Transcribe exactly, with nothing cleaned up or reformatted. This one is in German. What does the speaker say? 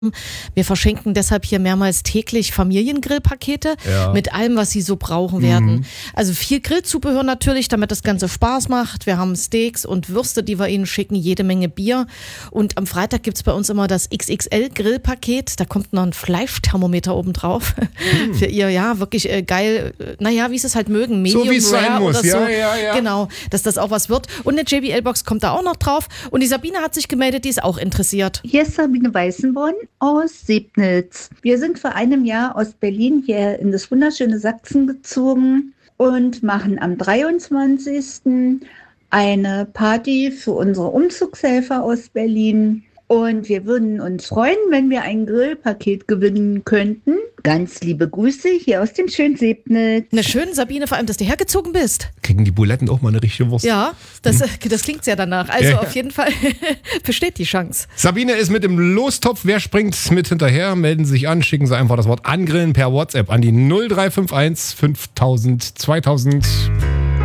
Wir verschenken deshalb hier mehrmals täglich Familiengrillpakete Ja. mit allem, was sie so brauchen werden. Mhm. Also viel Grillzubehör natürlich, damit das Ganze Spaß macht. Wir haben Steaks und Würste, die wir ihnen schicken, jede Menge Bier. Und am Freitag gibt es bei uns immer das X X L-Grillpaket. Da kommt noch ein Fleischthermometer oben drauf. Mhm. Für ihr, ja, wirklich äh, geil. Naja, wie sie es halt mögen. Medium So wie es sein Rare muss. oder Ja, so. ja, ja. Genau, dass das auch was wird. Und eine J B L-Box kommt da auch noch drauf. Und die Sabine hat sich gemeldet, die ist auch interessiert. Hier ist Sabine Weißenborn aus Sebnitz. Wir sind vor einem Jahr aus Berlin hier in das wunderschöne Sachsen gezogen und machen am dreiundzwanzigsten eine Party für unsere Umzugshelfer aus Berlin. Und wir würden uns freuen, wenn wir ein Grillpaket gewinnen könnten. Ganz liebe Grüße hier aus dem schönen Sebnitz. Eine schöne Sabine, vor allem, dass du hergezogen bist. Kriegen die Buletten auch mal eine richtige Wurst? Ja, das, das klingt sehr danach. Also Ja. auf jeden Fall besteht die Chance. Sabine ist mit im Lostopf. Wer springt mit hinterher? Melden Sie sich an, schicken Sie einfach das Wort angrillen per WhatsApp an die null drei fünf eins fünftausend zweitausend.